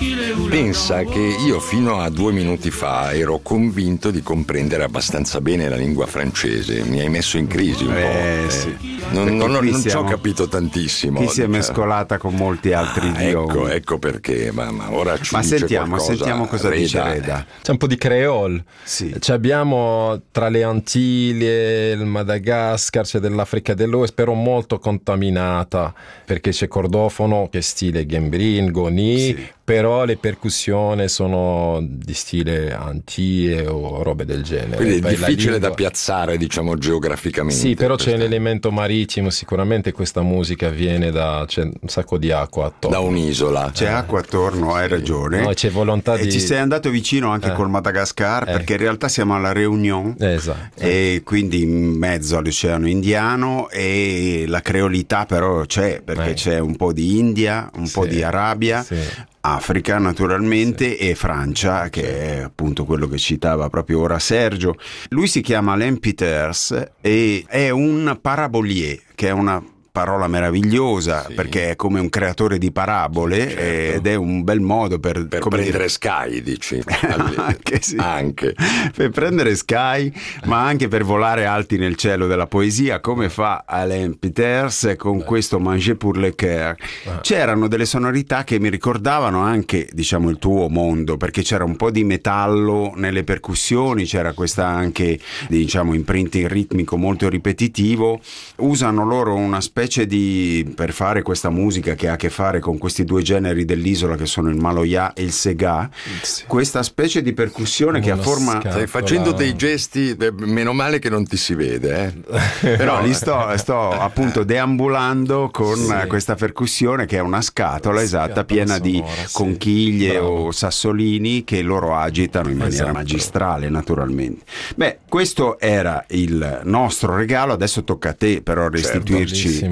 Pensa che io fino a 2 minuti fa ero convinto di comprendere abbastanza bene la lingua francese. Mi hai messo in crisi un po'. Sì. Non ci ho capito tantissimo. Qui si è mescolata con molti altri idiomi. Ecco perché. Ma ora ci dice sentiamo cosa Reda. dice Reda. C'è un po' di creole. Sì. Abbiamo tra le Antille, il Madagascar, c'è dell'Africa dell'Ouest, però molto contaminata, perché c'è cordofono che è stile Gembrin, Goni, sì. Però le percussioni sono di stile Antille o robe del genere. Quindi è poi difficile da piazzare, diciamo, geograficamente. Sì, però c'è l'elemento marittimo, sicuramente questa musica viene c'è un sacco di acqua attorno. Da un'isola. C'è acqua attorno, hai ragione. No, c'è volontà e ci sei andato vicino anche col Madagascar, perché in realtà siamo alla Réunion, esatto. E quindi in mezzo all'Oceano Indiano, e la creolità però c'è, perché c'è un po' di India, un po' di Arabia, Africa naturalmente, e Francia, che è appunto quello che citava proprio ora Sergio. Lui si chiama Alain Peters e è un parabolier, che è una parola meravigliosa, perché è come un creatore di parabole, ed è un bel modo per prendere Sky, dici. Anche sì. Anche Per prendere Sky, ma anche per volare alti nel cielo della poesia, come fa Alain Peters con questo Manger pour le cœur. C'erano delle sonorità che mi ricordavano anche, diciamo, il tuo mondo, perché c'era un po' di metallo nelle percussioni, c'era questa anche, diciamo, imprinting ritmico molto ripetitivo. Usano loro una specie per fare questa musica che ha a che fare con questi due generi dell'isola, che sono il Maloya e il Sega, questa specie di percussione che ha forma... Stai facendo dei gesti, meno male che non ti si vede, però li sto appunto deambulando con questa percussione, che è una scatola esatta, piena di conchiglie o sassolini, che loro agitano in maniera magistrale, naturalmente. Beh, questo era il nostro regalo. Adesso tocca a te però restituirci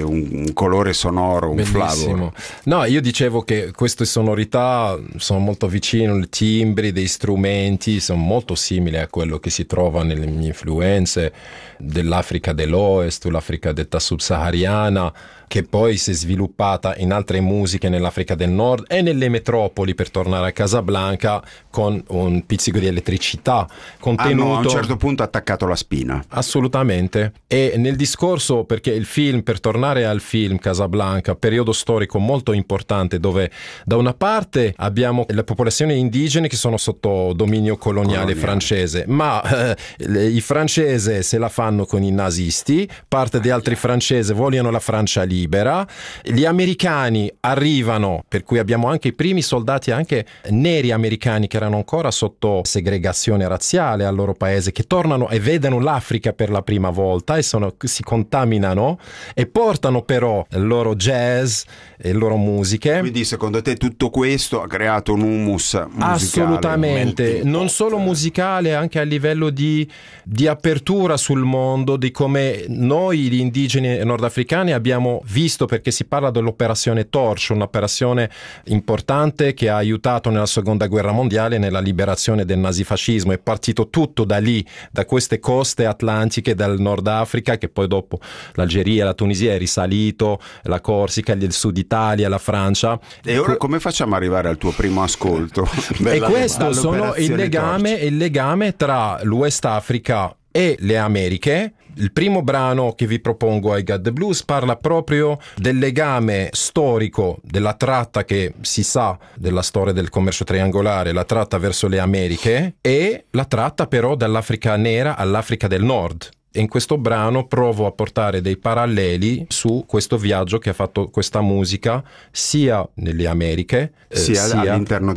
un colore sonoro, un flavor. No, io dicevo che queste sonorità sono molto vicine, i timbri dei strumenti sono molto simili a quello che si trova nelle mie influenze dell'Africa dell'Oest, l'Africa detta subsahariana, che poi si è sviluppata in altre musiche nell'Africa del Nord e nelle metropoli, per tornare a Casablanca, con un pizzico di elettricità contenuto. A un certo punto attaccato la spina. Assolutamente. E nel discorso, perché il film, per tornare al film Casablanca, periodo storico molto importante, dove da una parte abbiamo le popolazioni indigene che sono sotto dominio coloniale francese, ma i francesi se la fanno con i nazisti, parte di altri francesi vogliono la Francia libera, gli americani arrivano, per cui abbiamo anche i primi soldati anche neri americani che erano ancora sotto segregazione razziale al loro paese, che tornano e vedono l'Africa per la prima volta e si contaminano e portano però il loro jazz e le loro musiche. Quindi secondo te tutto questo ha creato un humus musicale? Assolutamente, non solo musicale, anche a livello di apertura sul mondo, di come noi gli indigeni nordafricani abbiamo visto, perché si parla dell'operazione Torch, un'operazione importante che ha aiutato nella seconda guerra mondiale nella liberazione del nazifascismo. È partito tutto da lì, da queste coste atlantiche del Nord Africa, che poi dopo l'Algeria, la Tunisia è risalito, la Corsica, il Sud Italia, la Francia. E ora come facciamo ad arrivare al tuo primo ascolto? E questo sono il legame tra l'West Africa e le Americhe. Il primo brano che vi propongo, I Got the Blues, parla proprio del legame storico della tratta, che si sa della storia del commercio triangolare, la tratta verso le Americhe, e la tratta però dall'Africa nera all'Africa del Nord. E in questo brano provo a portare dei paralleli su questo viaggio che ha fatto questa musica sia nelle Americhe sia all'interno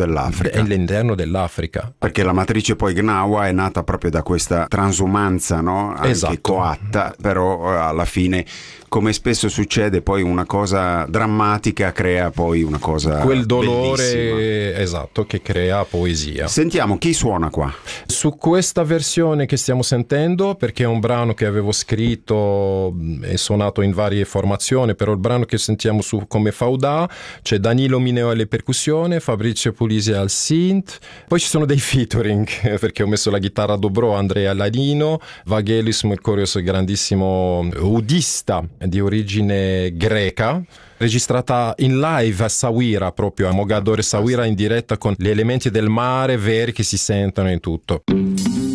dell'Africa. Perché la matrice poi Gnawa è nata proprio da questa transumanza, no? Anche esatto. coatta, però alla fine, come spesso succede, poi una cosa drammatica crea poi una cosa quel dolore bellissima. Esatto, che crea poesia. Sentiamo chi suona qua. Su questa versione che stiamo sentendo, perché è un brano brano che avevo scritto e suonato in varie formazioni, però il brano che sentiamo su come Faudà c'è Danilo Mineo alle percussioni, Fabrizio Pulisi al synth, poi ci sono dei featuring perché ho messo la chitarra dobro, Andrea Ladino, Vagelis Mercurius, grandissimo udista di origine greca, registrata in live a Sawira, proprio a Mogadore Sawira, in diretta con gli elementi del mare veri che si sentono in tutto.